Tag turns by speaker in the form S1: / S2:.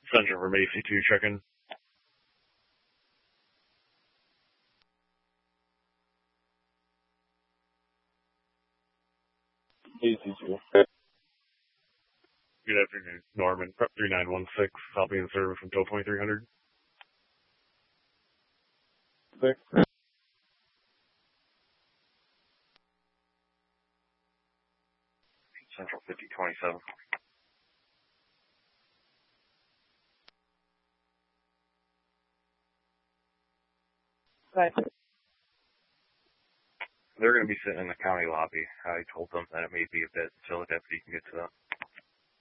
S1: Central from AC2 checking.
S2: AC2.
S1: Good afternoon, Norman. Prep 3916. I'll be in service from tow point 300.
S2: 6.
S1: Central 5027.
S2: Right.
S1: They're going to be sitting in the county lobby. I told them that it may be a bit until the deputy can get to them.